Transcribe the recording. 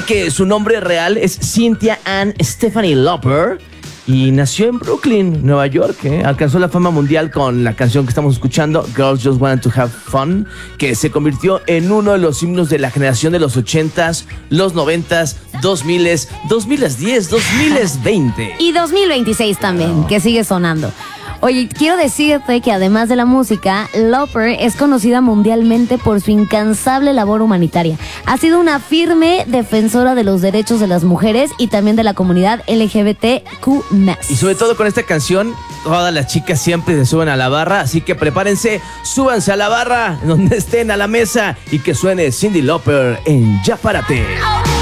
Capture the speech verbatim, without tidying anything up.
que su nombre real es Cynthia Ann Stephanie Lauper y nació en Brooklyn, Nueva York. ¿eh? Alcanzó la fama mundial con la canción que estamos escuchando, Girls Just Want to Have Fun, que se convirtió en uno de los himnos de la generación de los ochentas, los noventas, dos miles, dos mil diez, dos mil veinte. Y dos mil veintiséis también, que sigue sonando. Oye, quiero decirte que además de la música, Lauper es conocida mundialmente por su incansable labor humanitaria. Ha sido una firme defensora de los derechos de las mujeres y también de la comunidad L G B T Q más. Y sobre todo con esta canción, todas las chicas siempre se suben a la barra, así que prepárense, súbanse a la barra, donde estén a la mesa y que suene Cyndi Lauper en Ya Párate.